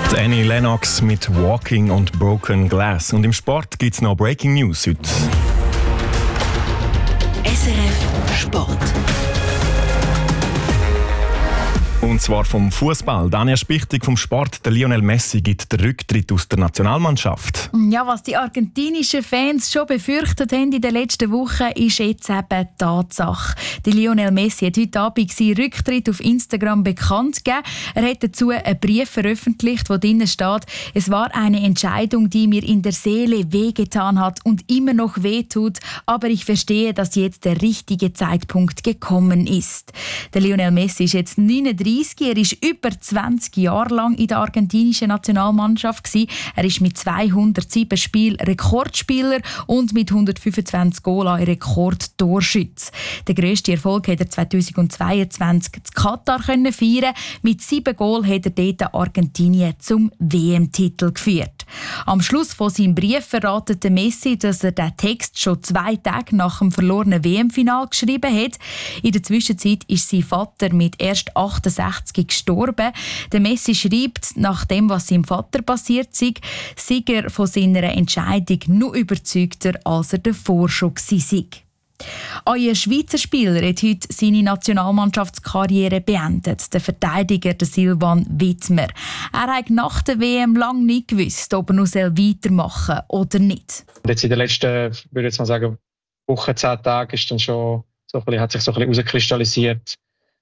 Die Annie Lennox mit «Walking» und «Broken Glass». Und im Sport gibt es noch Breaking News heute. SRF Sport. Und zwar vom Fußball. Daniel Spichtig vom Sport. Der Lionel Messi gibt den Rücktritt aus der Nationalmannschaft. Ja, was die argentinischen Fans schon befürchtet haben in den letzten Wochen, ist jetzt eben Tatsache. Der Lionel Messi hat heute Abend seinen Rücktritt auf Instagram bekannt gegeben. Er hat dazu einen Brief veröffentlicht, wo drinnen steht: Es war eine Entscheidung, die mir in der Seele wehgetan hat und immer noch wehtut, aber ich verstehe, dass jetzt der richtige Zeitpunkt gekommen ist. Der Lionel Messi ist jetzt 39. Er war über 20 Jahre lang in der argentinischen Nationalmannschaft. Er ist mit 207 Spielen Rekordspieler und mit 125 Goals ein Rekordtorschütze. Den grössten Erfolg hat er 2022 in Katar feiern. Mit 7 Goals hat er dort Argentinien zum WM-Titel geführt. Am Schluss von seinem Brief verratet Messi, dass er den Text schon 2 Tage nach dem verlorenen WM-Final geschrieben hat. In der Zwischenzeit ist sein Vater mit erst 68 gestorben. Der Messi schreibt, nach dem, was seinem Vater passiert sei er von seiner Entscheidung noch überzeugter, als er davor schon war. Euer Schweizer Spieler hat heute seine Nationalmannschaftskarriere beendet. Der Verteidiger Silvan Widmer. Er hat nach der WM lange nicht gewusst, ob er noch weitermachen soll oder nicht. Jetzt in den letzten, würde ich jetzt mal sagen, Wochen, 10 Tagen ist dann schon hat sich so ein bisschen herauskristallisiert.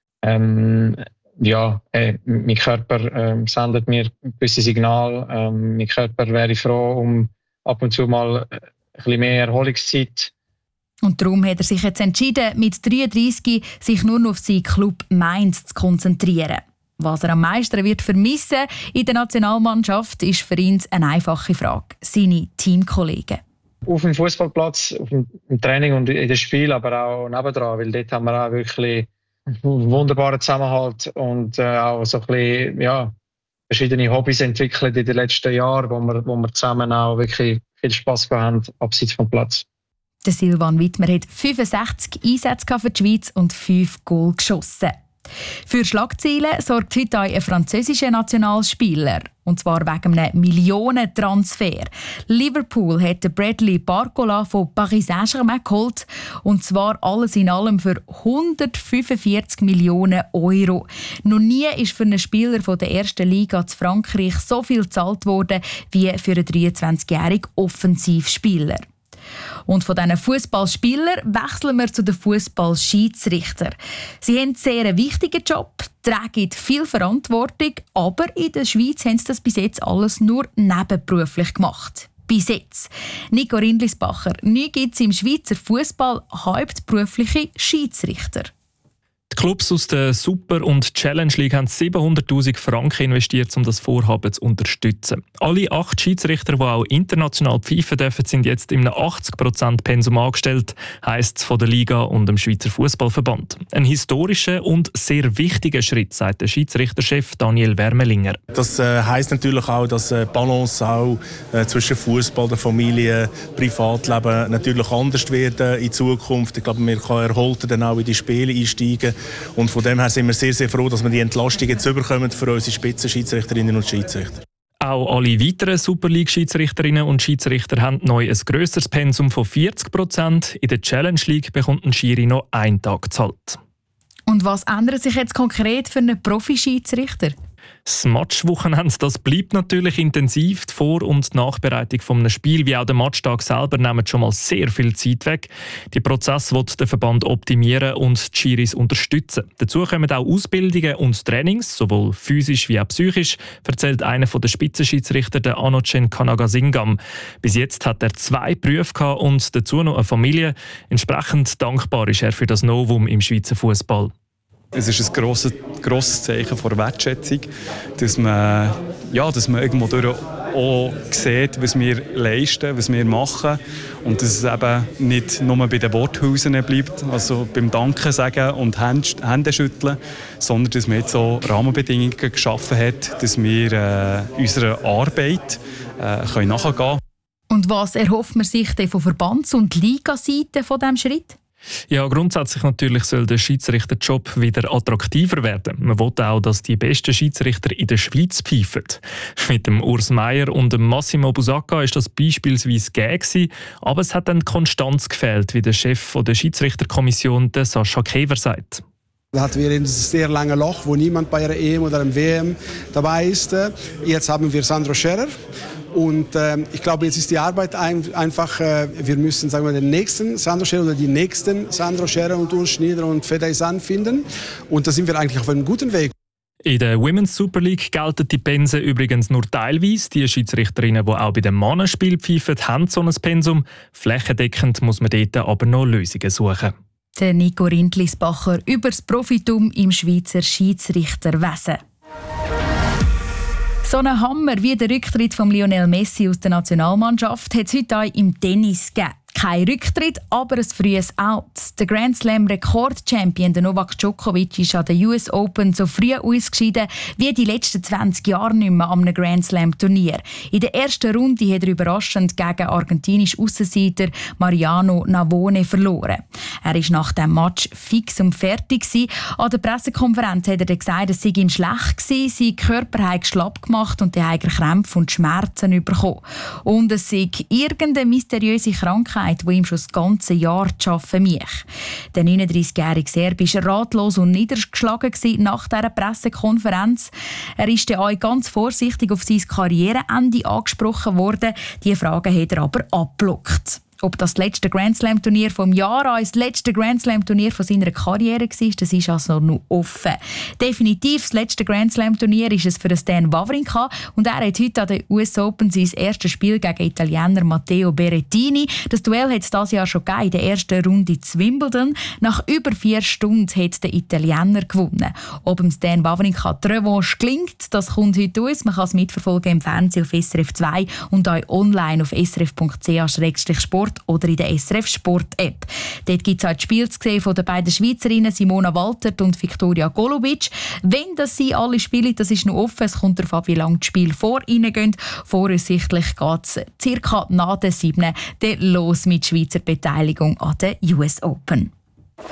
Mein Körper sendet mir gewisse Signale. Mein Körper wäre froh um ab und zu mal ein bisschen mehr Erholungszeit. Und darum hat er sich jetzt entschieden, mit 33 sich nur noch auf seinen Club Mainz zu konzentrieren. Was er am meisten wird vermissen in der Nationalmannschaft, ist für ihn eine einfache Frage: seine Teamkollegen. Auf dem Fußballplatz, im Training und in den Spielen, aber auch nebendran, weil dort haben wir auch wirklich einen wunderbaren Zusammenhalt und auch so ein bisschen, verschiedene Hobbys entwickelt in den letzten Jahren, wo wir zusammen auch wirklich viel Spass haben, abseits vom Platz. Der Silvan Widmer hat 65 Einsätze für die Schweiz und 5 Goal geschossen. Für Schlagzeilen sorgt heute auch ein französischer Nationalspieler. Und zwar wegen einem Millionentransfer. Liverpool hat Bradley Barcola von Paris Saint-Germain geholt. Und zwar alles in allem für 145 Millionen Euro. Noch nie ist für einen Spieler von der ersten Liga in Frankreich so viel gezahlt worden wie für einen 23-jährigen Offensivspieler. Und von diesen Fußballspielern wechseln wir zu den Fußballschiedsrichtern. Sie haben einen sehr wichtigen Job, tragen viel Verantwortung, aber in der Schweiz haben sie das bis jetzt alles nur nebenberuflich gemacht. Bis jetzt. Nico Rindlisbacher, nie gibt es im Schweizer Fußball hauptberufliche Schiedsrichter. Die Clubs aus der Super- und Challenge League haben 700'000 Franken investiert, um das Vorhaben zu unterstützen. Alle 8 Schiedsrichter, die auch international pfeifen dürfen, sind jetzt in einem 80% Pensum angestellt, heisst es von der Liga und dem Schweizer Fußballverband. Ein historischer und sehr wichtiger Schritt, sagt der Schiedsrichterchef Daniel Wermelinger. Das heisst natürlich auch, dass die Balance auch zwischen Fußball, der Familie, Privatleben natürlich anders wird in Zukunft. Ich glaube, man kann erholter dann auch in die Spiele einsteigen. Und von dem her sind wir sehr, sehr froh, dass wir die Entlastung jetzt bekommen für unsere Spitzenschiedsrichterinnen und Schiedsrichter. Auch alle weiteren Super League-Schiedsrichterinnen und Schiedsrichter haben neu ein grösseres Pensum von 40%. In der Challenge League bekommt ein Schiri noch 1 Tag gezahlt. Und was ändert sich jetzt konkret für einen Profi-Schiedsrichter? Das Matchwochenende, das bleibt natürlich intensiv. Die Vor- und Nachbereitung von einem Spiel wie auch der Matchtag selber nehmen schon mal sehr viel Zeit weg. Die Prozess wird der Verband optimieren und die Schiris unterstützen. Dazu kommen auch Ausbildungen und Trainings, sowohl physisch wie auch psychisch, erzählt einer der Spitzenschiedsrichter, der Anocen Kanagasingam. Bis jetzt hat er 2 Berufe gehabt und dazu noch eine Familie. Entsprechend dankbar ist er für das Novum im Schweizer Fußball. Es ist ein grosses Zeichen von Wertschätzung, dass man irgendwo durch auch sieht, was wir leisten, was wir machen und dass es eben nicht nur bei den Worthülsen bleibt, also beim Danken sagen und Hände schütteln, sondern dass man jetzt so Rahmenbedingungen geschaffen hat, dass wir unserer Arbeit nachgehen können. Und was erhofft man sich denn von Verbands- und Ligaseite von diesem Schritt? Ja, grundsätzlich natürlich soll der Schiedsrichterjob wieder attraktiver werden. Man will auch, dass die besten Schiedsrichter in der Schweiz pfeifen. Mit dem Urs Meier und dem Massimo Busacca ist das beispielsweise gegeben, aber es hat dann Konstanz gefehlt, wie der Chef der Schiedsrichterkommission, der Sascha Kever, sagt. Da hatten wir ein sehr langes Loch, wo niemand bei einer EM oder einem WM dabei ist. Jetzt haben wir Sandro Scherer. Und ich glaube, jetzt ist die Arbeit einfach, wir müssen sagen wir, den nächsten Sandro Scherer oder die nächsten Sandro Scherer und Urs Schneider und Fedaysan finden. Und da sind wir eigentlich auf einem guten Weg. In der Women's Super League gelten die Pensen übrigens nur teilweise. Die Schiedsrichterinnen, die auch bei den Mannenspielen pfeifen, haben so ein Pensum. Flächendeckend muss man dort aber noch Lösungen suchen. Der Nico Rindlisbacher über das Profitum im Schweizer Schiedsrichterwesen. So einen Hammer wie der Rücktritt von Lionel Messi aus der Nationalmannschaft hat es heute auch im Tennis gegeben. Kein Rücktritt, aber ein frühes Out. Der Grand Slam-Rekord-Champion Novak Djokovic ist an der US Open so früh ausgeschieden wie die letzten 20 Jahre nicht mehr an einem Grand Slam-Turnier. In der ersten Runde hat er überraschend gegen argentinischen Aussenseiter Mariano Navone verloren. Er war nach dem Match fix und fertig. An der Pressekonferenz hat er gesagt, es sei ihm schlecht gewesen, sein Körper habe schlapp gemacht und er habe Krämpfe und Schmerzen bekommen. Und es sei irgendeine mysteriöse Krankheit, die ihm schon das ganze Jahr zu arbeiten mich. Der 39-jährige Serb war ratlos und niedergeschlagen nach dieser Pressekonferenz. Er ist dann auch ganz vorsichtig auf sein Karriereende angesprochen worden. Diese Frage hat er aber abgeblockt. Ob das letzte Grand Slam Turnier vom Jahr an das letzte Grand Slam Turnier von seiner Karriere war, das ist also noch offen. Definitiv das letzte Grand Slam Turnier ist es für Stan Wawrinka und er hat heute an der US Open sein erstes Spiel gegen Italiener Matteo Berrettini. Das Duell hat es dieses Jahr schon gegeben in der ersten Runde zu Wimbledon. Nach über 4 Stunden hat der Italiener gewonnen. Ob dem Stan Wawrinka die Revanche gelingt, das kommt heute aus. Man kann es mitverfolgen im Fernsehen auf SRF 2 und auch online auf srf.ch/sport oder in der SRF Sport App. Dort gibt es auch das Spiel zu sehen von den beiden Schweizerinnen Simona Waltert und Viktoria Golubic. Wenn das sie alle spielen, das ist noch offen. Es kommt darauf an, wie lange das Spiel vor ihnen geht. Voraussichtlich geht es circa nach der 7. los mit Schweizer Beteiligung an der US Open.